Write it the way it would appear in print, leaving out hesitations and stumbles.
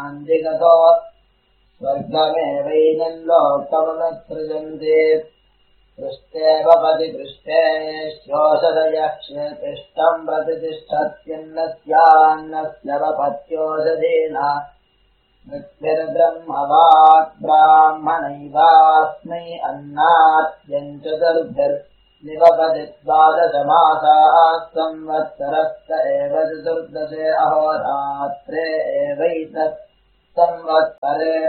अन्दिगतो स्वर्गमेवैनं लोकमनुसृजन्ते पृष्ठेव पतिपृष्ठे श्योषधयक्षेतिष्ठम् प्रतिष्ठत्यन्नस्यान्नस्य वपत्योषधेन मृत्युर्ब्रह्मवाक् ब्राह्मणैवास्मै अन्नाद्यम् चतुर्भिर्निवपति द्वादशमासाः संवत्सरस्त एव चतुर्दशे अहोरात्रे एवैतत् संवत्सरे